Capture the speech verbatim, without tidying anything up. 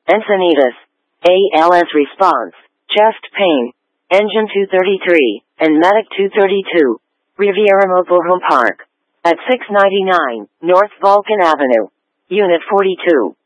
Encinitas, A L S response, chest pain, engine two thirty-three, and medic two thirty-two. Riviera Mobile Home Park. At six ninety-nine, North Vulcan Avenue. Unit forty-two.